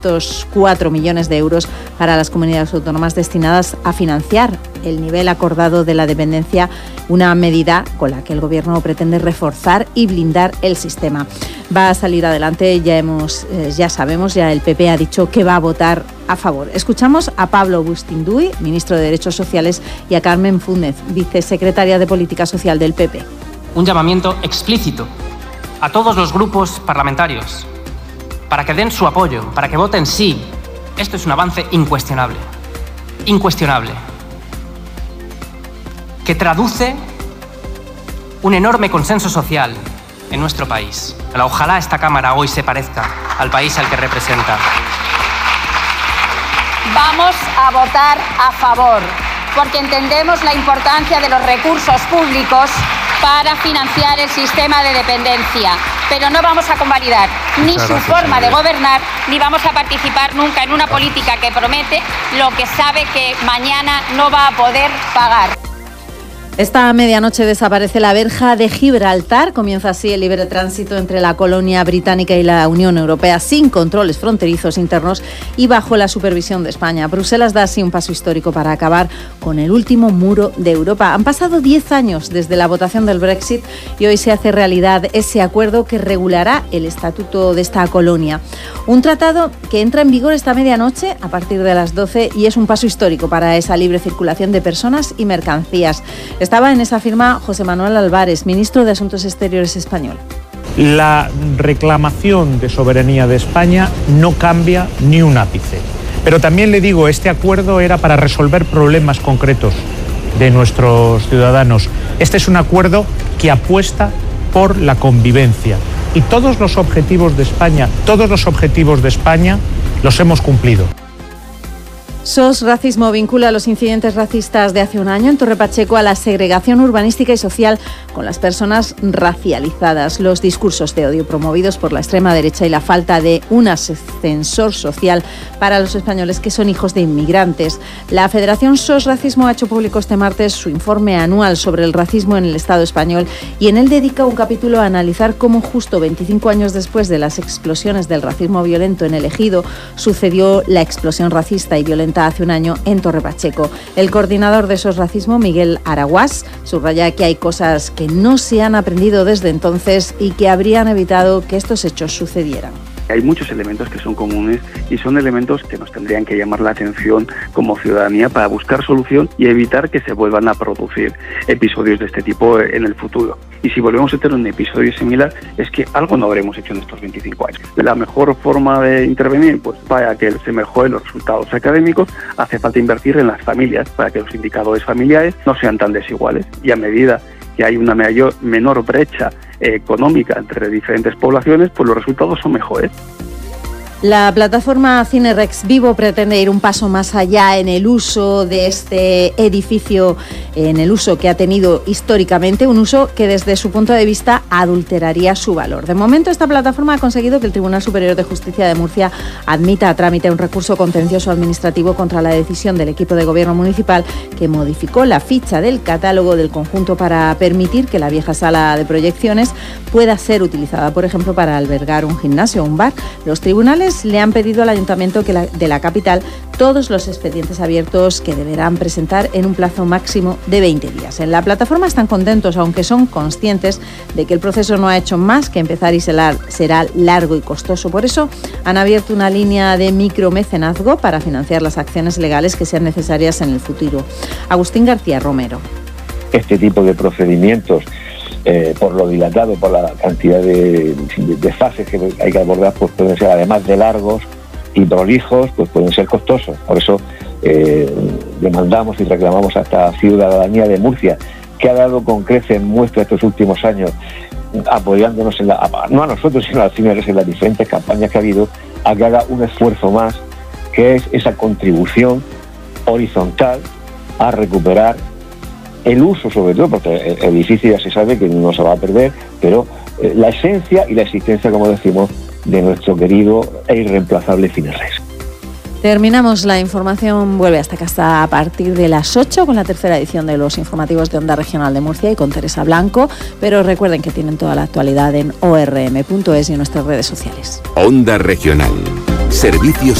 4 millones de euros para las comunidades autónomas destinadas a financiar el nivel acordado de la dependencia, una medida con la que el Gobierno pretende reforzar y blindar el sistema. Va a salir adelante, ya el PP ha dicho que va a votar a favor. Escuchamos a Pablo Bustinduy, ministro de Derechos Sociales, y a Carmen Fúnez, vicesecretaria de Política Social del PP. Un llamamiento explícito a todos los grupos parlamentarios para que den su apoyo, para que voten sí. Esto es un avance incuestionable, que traduce un enorme consenso social en nuestro país. Ojalá esta Cámara hoy se parezca al país al que representa. Vamos a votar a favor, porque entendemos la importancia de los recursos públicos para financiar el sistema de dependencia. Pero no vamos a convalidar ni su forma de gobernar, ni vamos a participar nunca en una política que promete lo que sabe que mañana no va a poder pagar. Esta medianoche desaparece la verja de Gibraltar. Comienza así el libre tránsito entre la colonia británica y la Unión Europea sin controles fronterizos internos y bajo la supervisión de España. Bruselas da así un paso histórico para acabar con el último muro de Europa. Han pasado 10 años desde la votación del Brexit y hoy se hace realidad ese acuerdo que regulará el estatuto de esta colonia. Un tratado que entra en vigor esta medianoche a partir de las 12 y es un paso histórico para esa libre circulación de personas y mercancías. Estaba en esa firma José Manuel Álvarez, ministro de Asuntos Exteriores español. La reclamación de soberanía de España no cambia ni un ápice. Pero también le digo, este acuerdo era para resolver problemas concretos de nuestros ciudadanos. Este es un acuerdo que apuesta por la convivencia. Y todos los objetivos de España los hemos cumplido. SOS Racismo vincula los incidentes racistas de hace un año en Torre Pacheco a la segregación urbanística y social con las personas racializadas, los discursos de odio promovidos por la extrema derecha y la falta de un ascensor social para los españoles que son hijos de inmigrantes. La Federación SOS Racismo ha hecho público este martes su informe anual sobre el racismo en el Estado español y en él dedica un capítulo a analizar cómo justo 25 años después de las explosiones del racismo violento en el Ejido sucedió la explosión racista y violenta hace un año en Torre Pacheco. El coordinador de SOS Racismo, Miguel Araguás, subraya que hay cosas que no se han aprendido desde entonces y que habrían evitado que estos hechos sucedieran. Hay muchos elementos que son comunes y son elementos que nos tendrían que llamar la atención como ciudadanía para buscar solución y evitar que se vuelvan a producir episodios de este tipo en el futuro. Y si volvemos a tener un episodio similar, es que algo no habremos hecho en estos 25 años. La mejor forma de intervenir, pues para que se mejoren los resultados académicos, hace falta invertir en las familias para que los indicadores familiares no sean tan desiguales. Y a medida que hay una menor brecha económica entre diferentes poblaciones, pues los resultados son mejores. La plataforma Cinerex Vivo pretende ir un paso más allá en el uso de este edificio, en el uso que ha tenido históricamente, un uso que desde su punto de vista adulteraría su valor. De momento, esta plataforma ha conseguido que el Tribunal Superior de Justicia de Murcia admita a trámite un recurso contencioso administrativo contra la decisión del equipo de gobierno municipal que modificó la ficha del catálogo del conjunto para permitir que la vieja sala de proyecciones pueda ser utilizada, por ejemplo, para albergar un gimnasio o un bar. Los tribunales le han pedido al Ayuntamiento de la capital todos los expedientes abiertos que deberán presentar en un plazo máximo de 20 días. En la plataforma están contentos, aunque son conscientes de que el proceso no ha hecho más que empezar y será largo y costoso. Por eso han abierto una línea de micromecenazgo para financiar las acciones legales que sean necesarias en el futuro. Agustín García Romero. Este tipo de procedimientos, por lo dilatado, por la cantidad de fases que hay que abordar, pues pueden ser, además de largos y prolijos, pues pueden ser costosos. Por eso demandamos y reclamamos a esta ciudadanía de Murcia, que ha dado con creces muestra estos últimos años, apoyándonos no a nosotros, sino a las Cinerex en las diferentes campañas que ha habido, a que haga un esfuerzo más, que es esa contribución horizontal a recuperar el uso, sobre todo, porque el edificio ya se sabe que no se va a perder, pero la esencia y la existencia, como decimos, de nuestro querido e irreemplazable Cinerex. Terminamos la información, vuelve hasta casa a partir de las 8 con la tercera edición de los informativos de Onda Regional de Murcia y con Teresa Blanco, pero recuerden que tienen toda la actualidad en orm.es y en nuestras redes sociales. Onda Regional. Servicios